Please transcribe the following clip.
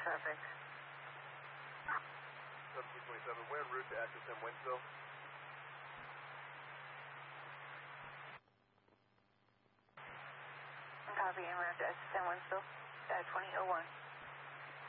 perfect. 1727, we're en route to Access M Wentzville. Copy, en route to SSM Wentzville, 2001.